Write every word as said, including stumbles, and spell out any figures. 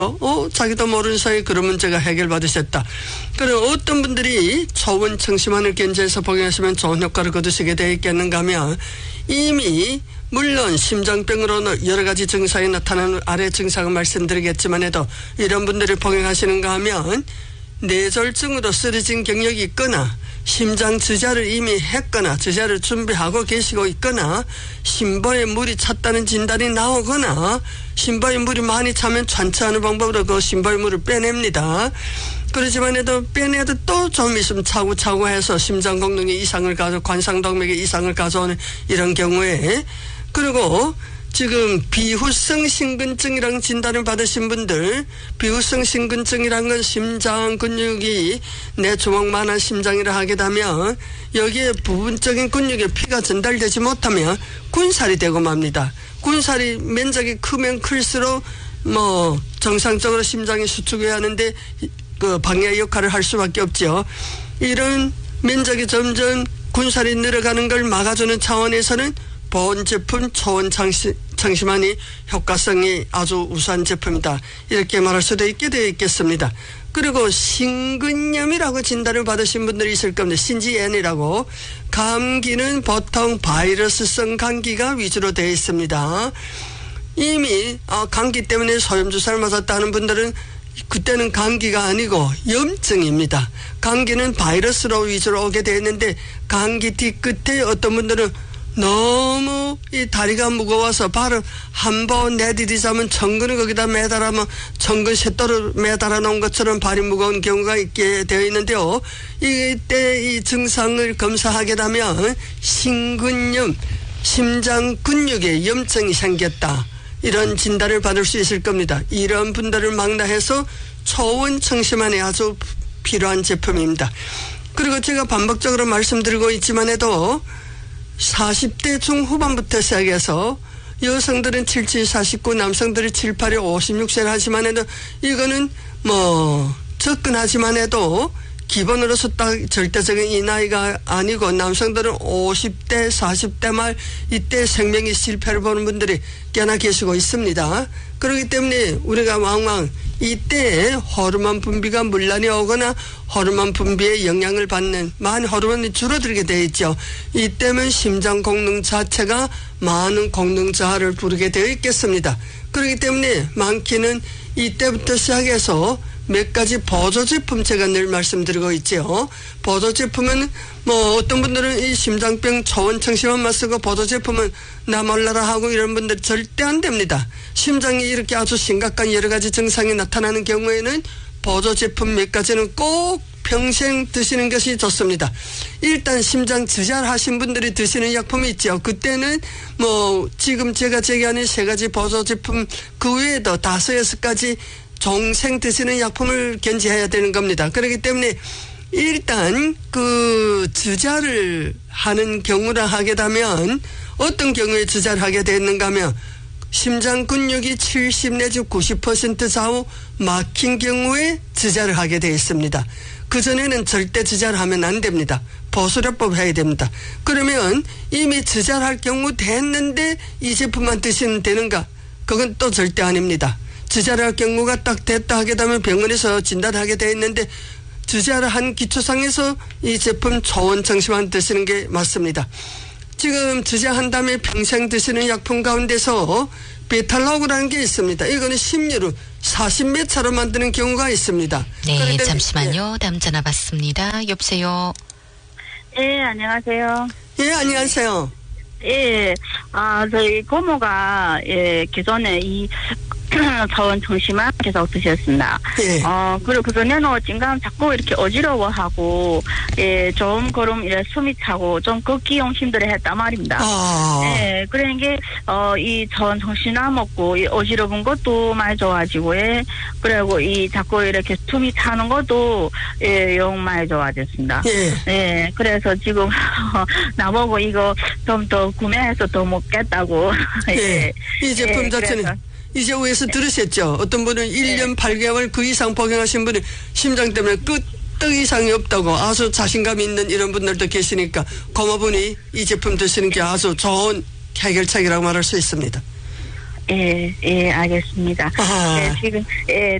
어, 자기도 모르는 사이에 그런 문제가 해결받으셨다. 그리고 어떤 분들이 초원 청심환을 견제해서 복용하시면 좋은 효과를 거두시게 되어 있겠는가 하면 이미 물론 심장병으로 여러 가지 증상이 나타나는 아래 증상을 말씀드리겠지만 해도 이런 분들이 복용하시는가 하면 뇌졸중으로 쓰러진 경력이 있거나 심장 주자를 이미 했거나 주자를 준비하고 계시고 있거나 심보에 물이 찼다는 진단이 나오거나 심보에 물이 많이 차면 tran스하는 방법으로 그 심보에 물을 빼냅니다. 그렇지만 해도 빼내도 또 좀 있으면 차고 차고 해서 심장功能에 이상을 가져 관상동맥에 이상을 가져오는 이런 경우에 그리고 지금 비후성 심근증이라는 진단을 받으신 분들, 비후성 심근증이라는 건 심장 근육이 내 주먹만한 심장이라 하게 되면 여기에 부분적인 근육에 피가 전달되지 못하면 군살이 되고 맙니다. 군살이 면적이 크면 클수록 뭐 정상적으로 심장이 수축해야 하는데 그 방해 역할을 할 수밖에 없죠. 이런 면적이 점점 군살이 늘어가는 걸 막아주는 차원에서는 보온 제품 초원 청심환이 효과성이 아주 우수한 제품이다. 이렇게 말할 수도 있게 되어 있겠습니다. 그리고 심근염이라고 진단을 받으신 분들이 있을 겁니다. 신지엔이라고. 감기는 보통 바이러스성 감기가 위주로 되어 있습니다. 이미 감기 때문에 소염주사를 맞았다 하는 분들은 그때는 감기가 아니고 염증입니다. 감기는 바이러스로 위주로 오게 되어 있는데 감기 뒤끝에 어떤 분들은 너무 이 다리가 무거워서 발을 한 번 내디디자면 천근을 거기다 매달아면 천근 셋도를 매달아 놓은 것처럼 발이 무거운 경우가 있게 되어 있는데요. 이때 이 증상을 검사하게 되면 심근염, 심장 근육에 염증이 생겼다. 이런 진단을 받을 수 있을 겁니다. 이런 분들을 망라해서 초원 청심환이 아주 필요한 제품입니다. 그리고 제가 반복적으로 말씀드리고 있지만 해도 사십 대 중후반부터 시작해서 여성들은 칠십칠, 사십구, 남성들은 칠십팔, 오십육 세를 하지만 해도 이거는 뭐 접근하지만 해도 기본으로서 딱 절대적인 이 나이가 아니고 남성들은 오십 대, 사십 대 말 이때 생명의 실패를 보는 분들이 꽤나 계시고 있습니다. 그렇기 때문에 우리가 왕왕 이때 호르몬 분비가 문란이 오거나 호르몬 분비에 영향을 받는 많이 호르몬이 줄어들게 되어 있죠. 이때면 심장功能 자체가 많은功能 저하를 부르게 되어 있겠습니다. 그렇기 때문에 많게는 이때부터 시작해서 몇 가지 보조 제품 제가 늘 말씀드리고 있죠. 보조 제품은 뭐 어떤 분들은 이 심장병 초원 청심환만 쓰고 보조 제품은 나 몰라라 하고 이런 분들 절대 안 됩니다. 심장이 이렇게 아주 심각한 여러 가지 증상이 나타나는 경우에는 보조 제품 몇 가지는 꼭 평생 드시는 것이 좋습니다. 일단 심장 주자를 하신 분들이 드시는 약품이 있죠. 그때는 뭐 지금 제가 제기하는 세 가지 보조 제품 그 외에도 다섯 여섯 가지 종생 드시는 약품을 견지해야 되는 겁니다. 그렇기 때문에 일단 그 주자를 하는 경우라 하게 되면 어떤 경우에 주자를 하게 되는가 하면 심장 근육이 칠십 내지 구십 퍼센트 좌우 막힌 경우에 주자를 하게 되어 있습니다. 그전에는 절대 주자를 하면 안 됩니다. 보수료법 해야 됩니다. 그러면 이미 주자를 할 경우 됐는데 이 제품만 드시면 되는가? 그건 또 절대 아닙니다. 주자를 할 경우가 딱 됐다 하게 되면 병원에서 진단하게 되어 있는데 주자를 한 기초상에서 이 제품 초원 청심환 드시는 게 맞습니다. 지금 주자한 다음에 평생 드시는 약품 가운데서 베탈로그라는 게 있습니다. 이거는 심리로 사십 몇 차로 만드는 경우가 있습니다. 네, 잠시만요. 예. 다음 전화 받습니다. 여보세요. 예, 안녕하세요. 예, 안녕하세요. 예, 아, 저희 고모가, 예, 기존에 이, 초원 청심환 계속 드셨습니다. 예. 어, 그리고 그전에는 지금 자꾸 이렇게 어지러워하고, 예, 좀 걸음 이래 숨이 차고 좀 걷기용 힘들어 했단 말입니다. 아. 예, 그러는 게, 어, 이 초원 청심환 먹고, 이 어지러운 것도 많이 좋아지고, 예, 그리고 이 자꾸 이렇게 숨이 차는 것도, 예, 영 많이 좋아졌습니다. 예. 예, 그래서 지금, 나보고 이거 좀 더 구매해서 더 먹겠다고. 예. 예. 이 제품 예, 자체는 그래서. 이제 위에서 들으셨죠? 어떤 분은 일 년 팔 개월 그 이상 복용하신 분이 심장 때문에 끄떡 이상이 없다고 아주 자신감 있는 이런 분들도 계시니까 고모분이 이 제품 드시는 게 아주 좋은 해결책이라고 말할 수 있습니다. 예, 예, 알겠습니다. 아. 예, 지금, 예,